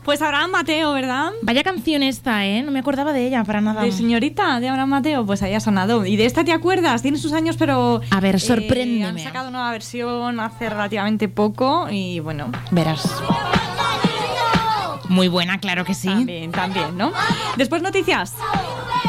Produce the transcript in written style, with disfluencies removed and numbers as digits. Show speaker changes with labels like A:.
A: Pues Abraham Mateo, ¿verdad?
B: Vaya canción esta, ¿eh? No me acordaba de ella para nada.
A: De Señorita, de Abraham Mateo, pues ahí ha sonado. Y de esta te acuerdas, tiene sus años, pero...
B: A ver, sorpréndeme.
A: Han sacado nueva versión hace relativamente poco y bueno...
B: Verás. Muy buena, claro que sí.
A: También, ¿no? Después noticias.